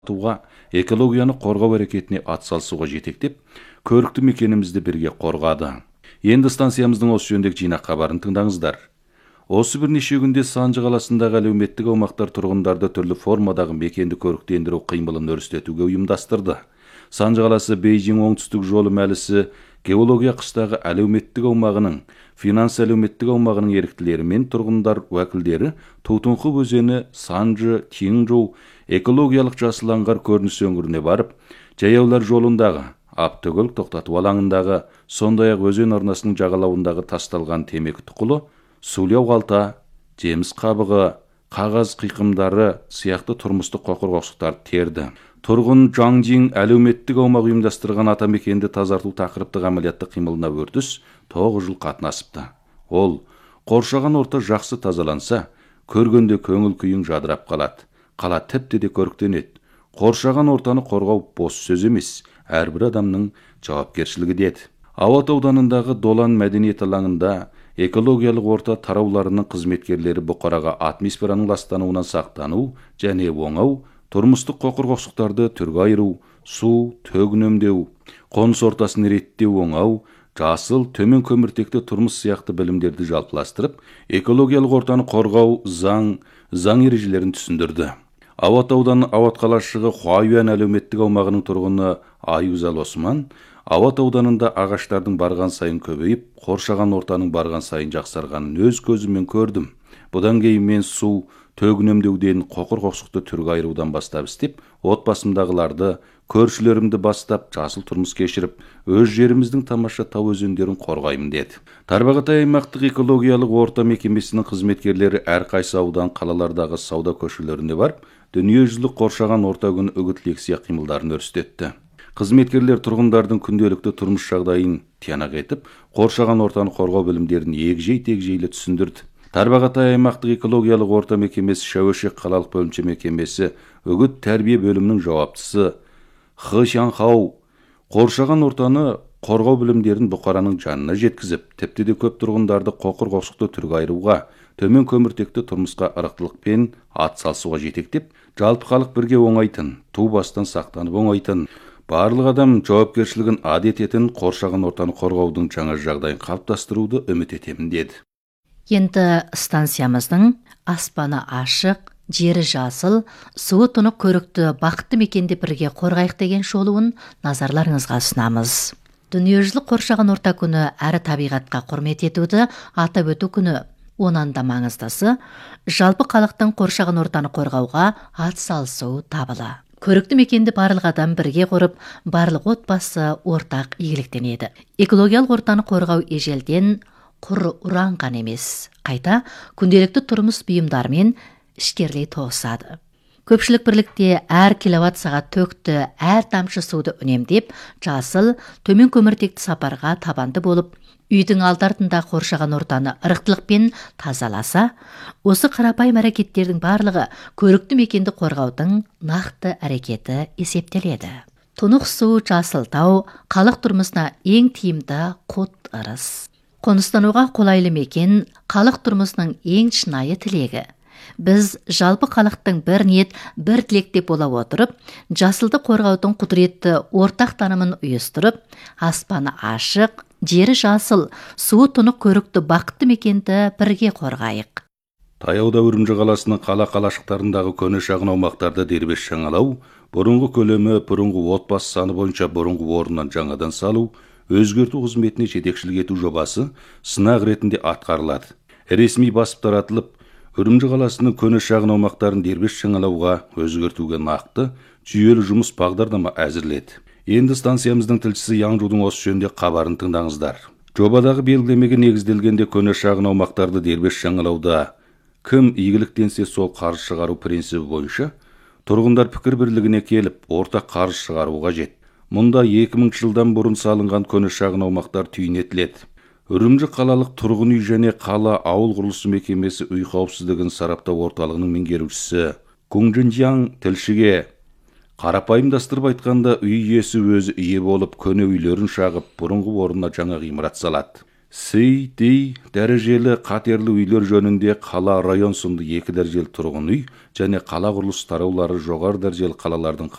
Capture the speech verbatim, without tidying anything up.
туға экологияны қорғау әрекетіне атсалысуға жетектеп, көрікті мекенімізді бірге қорғады. Енді станциямыздың осы жөніндегі жинақ хабарын тыңдаңыздар. Осы бірнеше күнде Санжы қаласындағы әлеуметтік аумақтар тұрғындарды түрлі формадағы мекенді көріктендіру қимылын өрістетуге ұйымдастырды. Санжы қаласы Бейжің оңтүстік жолы мәлісі геология қыстағы әлеуметтік аумағының, финанс әлеуметтік аумағының еріктілері мен тұрғындар уәкілдері Тутунху өзені Санжы Тиңжоу экологиялық жасыл аңғар көрініс өңіріне барып, жаяулар жолындағы, Аптөгөл тоқтату алаңындағы, сондай-ақ өзен арнасының жағалауындағы тасталған темекі тұқылы, сулау қалта, жеміс қабығы, қағаз қиқымдары сияқты тұрмыстық қоқыр-қоқсықтарды терді. Тұрғын Жаңжин әлеуметтік аумақ ұйымдастырған атамекенді тазарту тақырыптық әмәлияттық қимылына өртіс тоғыз жыл қатынасыпты. Ол, қоршаған орта жақсы тазаланса, көргенде көңіл күйің жадырап қалады. Қала тіпті де көріктенеді. Қоршаған ортаны қорғау бос сөз емес, әрбір адамның жауапкершілігі деді. Ауат ауданындағы Долан мәдениет алаңында экологиялық орта тарауларының қызметкерлері бұқараға атмосфераның ластануынан сақтану және оңау, тұрмыстық қоқыр-қоқсықтарды түрге айыру, су, төг үнемдеу, қоныс ортасын реттеу оңау, жасыл, төмен көміртекті тұрмыс сияқты білімдерді жалпыластырып, экологиялық ортаны қорғау заң, заң ережелерін түсіндірді. Ауат ауданы Ауат қалашығы Хуайюан әлеуметтік аумағының тұрғыны Аюзал Осман, Ауат ауданында ағаштардың барған сайын көбейіп, қоршаған ортаның барған сайын жақсарғанын өз көзіммен көрдім. Бұдан кейін мен су, төг үнемдеуден, қоқыр-қоқсықты түрге айырудан бастап істеп, отбасымдағыларды, көршілерімді бастап, жасыл тұрмыс кешіріп, өз жеріміздің тамаша тау өзендерін қорғаймын деді. Тарбағатай аймақтық экологиялық орта мекемесінің қызметкерлері әрқайсы аудан қалалардағы сауда көшелеріне барып, дүниежүзілік қоршаған орта күні үгіт лекция қимылдарын өрістетті. Қызметкерлер тұрғындардың күнделікті тұрмыс жағдайын тиянақ етіп, қоршаған ортаны қорғау білімдерін егжей-тегжейлі түсіндірді. Тарбағатай аймақтық экологиялық орта мекемесі Шәуешек қалалық бөлімше мекемесі үгіт тәрбие бөлімінің жауаптысы Хы Шанхау қоршаған ортаны қорғау білімдерін бұқараның жанына жеткізіп, тіпті де көп тұрғындарды қоқыр-қоқсықты түрге айыруға, төмен көміртекті тұрмысқа ырықтылықпен атсалысуға жетектеп, жалпы халық бірге оңайтын, ту бастан сақтанып оңайтын, барлық адам жауапкершілігін адет етін қоршаған ортаны қорғаудың жаңа жағдайын қалыптастыруды үміт етемін деді. Енді станциямыздың аспаны ашық, жері жасыл, суы тұнық көрікті бақытты мекенде бірге қорғайық деген шолуын назарларыңызға ұсынамыз. Дүниежүзілік қоршаған орта күні әрі табиғатқа құрмет етуді атап өту күні. Онан да маңыздысы, жалпы халықтың қоршаған ортаны қорғауға атсалысу табылы. Көрікті мекенді барлық адам бірге құрып, барлық отбасы ортақ игіліктенеді. Экологиялық ортаны қорғау ежелден құр ұранған емес, қайта күнделікті тұрмыс бұйымдарымен ішкерлей тоғысады. Көпшілік бірлікте әр киловатт сағат төкті, әр тамшы суды үнемдеп, жасыл, төмен көміртекті сапарға табанды болып, үйдің алды-артында қоршаған ортаны ырықтылықпен тазаласа, осы қарапайым әрекеттердің барлығы көрікті мекенді қорғаудың нақты әрекеті есептеледі. Тұнық су, жасыл тау, халық тұрмысына ең тиімді қот ырыс. Қоныстануға қолайлы мекен халық тұрмысының ең шынайы тілегі. Біз жалпы халықтың бір ниет, бір тілекте бола отырып, жасылды қорғаудың құдіретті ортақ танымын ұйыстырып, аспаны ашық, жері жасыл, суы тұнық көрікті бақытты мекенді бірге қорғайық. Таяуда Үрімжі қаласының қала қалашықтарындағы көне шағын аумақтарды дербес жаңалау, бұрынғы көлемі, бұрынғы отбасы саны бойынша бұрынғы орнынан жаңадан салу, өзгерту қызметіне жетекшілік ету жобасы сынақ ретінде атқарылады. Ресми басып таратылып, Үрімжі қаласының көне шағын аумақтарын дербес жаңалауға, өзгертуге нақты, жүйелі жұмыс бағдарлама әзірледі. Енді станциямыздың тілшісі Яңжудың осы жөнінде хабарын тыңдаңыздар. Жобадағы белгілемеге негізделгенде көне шағын аумақтарды дербес жаңалауда кім игіліктенсе сол қаржы шығару принципі бойынша тұрғындар пікір бірлігіне келіп, ортақ қаржы шығару қажет. Мұнда екі мыңыншы жылдан бұрын салынған көне шағын аумақтар түйінетіледі. Үрімжі қалалық тұрғын үй және қала ауыл құрылысы мекемесі үй қауіпсіздігін сараптау орталығының меңгерушісі Кун Жинжяң тілшіге қарапайымдастырып айтқанда үй иесі өзі ие болып көне үйлерін шағып, бұрынғы орнына жаңа ғимарат салады. Си, Ди дәрежелі қатерлі үйлер жөнінде қала район сынды екі дәрежелі тұрғын үй және қала құрылыс тараулары жоғары дәрежелі қалалардың